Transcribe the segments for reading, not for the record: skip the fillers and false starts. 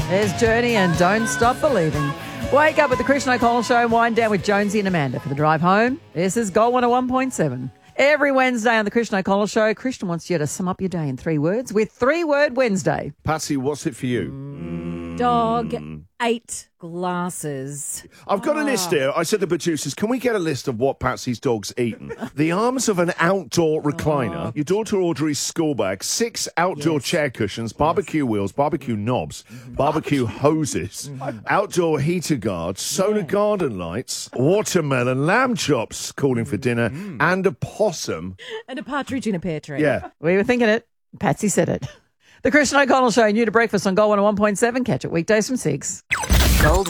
There's Journey and Don't Stop Believing. Wake up with the Christian O'Connell Show and wind down with Jonesy and Amanda for the drive home. This is Gold 101.7. Every Wednesday on the Christian O'Connell Show, Christian wants you to sum up your day in 3 words with 3-word Wednesday. Patsy, what's it for you? Dog, 8 glasses. I've got a list here. I said to the producers, can we get a list of what Patsy's dog's eaten? The arms of an outdoor recliner, your daughter Audrey's school bag, 6 outdoor chair cushions, barbecue wheels, barbecue knobs, barbecue hoses, outdoor heater guards, solar garden lights, watermelon, lamb chops calling for dinner, and a possum. And a partridge in a pear tree. Yeah. We were thinking it. Patsy said it. The Christian O'Connell Show, new to breakfast on Gold 101.7. Catch it weekdays from 6. Gold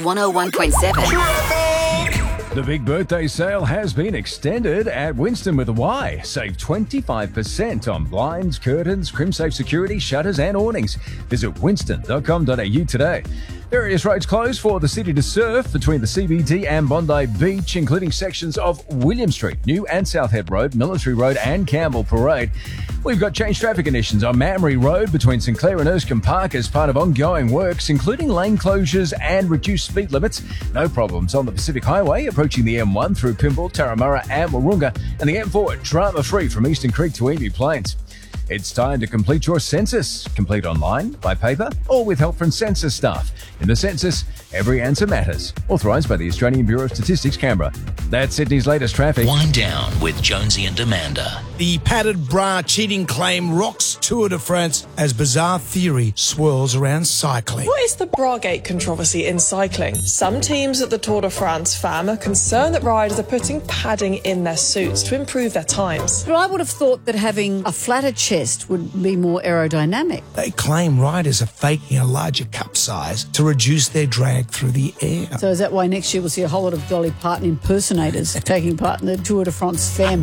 101.7. The big birthday sale has been extended at Winston with a Y. Save 25% on blinds, curtains, CrimSafe security, shutters and awnings. Visit winston.com.au today. Various roads closed for the city to surf between the CBD and Bondi Beach, including sections of William Street, New and South Head Road, Military Road and Campbell Parade. We've got changed traffic conditions on Mamre Road between St Clair and Erskine Park as part of ongoing works, including lane closures and reduced speed limits. No problems on the Pacific Highway approaching the M1 through Pymble, Taramara and Wahroonga, and the M4 drama-free from Eastern Creek to Emu Plains. It's time to complete your census. Complete online, by paper, or with help from census staff. In the census, every answer matters. Authorised by the Australian Bureau of Statistics, Canberra. That's Sydney's latest traffic. Wind down with Jonesy and Amanda. The padded bra cheating claim rocks Tour de France as bizarre theory swirls around cycling. What is the Bragate controversy in cycling? Some teams at the Tour de France FAM are concerned that riders are putting padding in their suits to improve their times. But I would have thought that having a flatter chest would be more aerodynamic. They claim riders are faking a larger cup size to reduce their drag through the air. So is that why next year we'll see a whole lot of Dolly Parton impersonators taking part in the Tour de France FAM?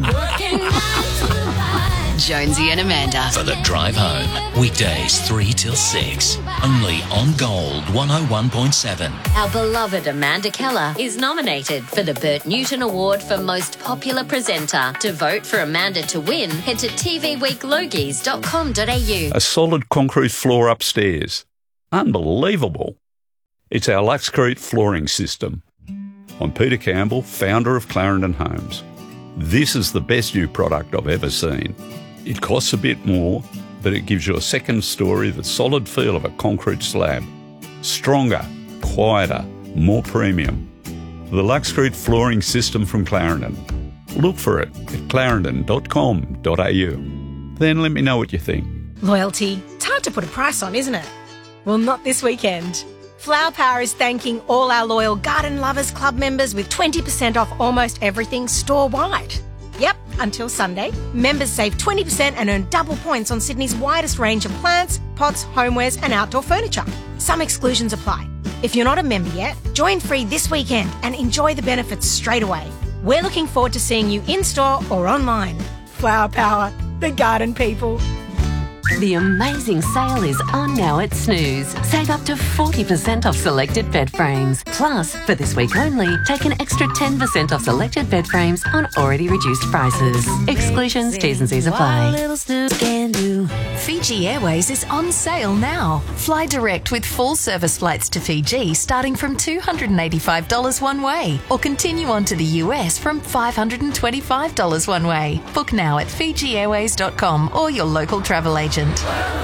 Jonesy and Amanda. For the drive home. Weekdays 3 till 6. Only on Gold 101.7. Our beloved Amanda Keller is nominated for the Bert Newton Award for Most Popular Presenter. To vote for Amanda to win, head to tvweeklogies.com.au. A solid concrete floor upstairs. Unbelievable. It's our Luxcrete flooring system. I'm Peter Campbell, founder of Clarendon Homes. This is the best new product I've ever seen. It costs a bit more, but it gives you a second story, the solid feel of a concrete slab. Stronger, quieter, more premium. The Luxcrete flooring system from Clarendon. Look for it at clarendon.com.au. Then let me know what you think. Loyalty. It's hard to put a price on, isn't it? Well, not this weekend. Flower Power is thanking all our loyal Garden Lovers Club members with 20% off almost everything store-wide. Yep, until Sunday, members save 20% and earn double points on Sydney's widest range of plants, pots, homewares and outdoor furniture. Some exclusions apply. If you're not a member yet, join free this weekend and enjoy the benefits straight away. We're looking forward to seeing you in-store or online. Flower Power, the garden people. The amazing sale is on now at Snooze. Save up to 40% off selected bed frames. Plus, for this week only, take an extra 10% off selected bed frames on already reduced prices. Exclusions, T's and C's apply. Fiji Airways is on sale now. Fly direct with full service flights to Fiji starting from $285 one way, or continue on to the US from $525 one way. Book now at FijiAirways.com or your local travel agent.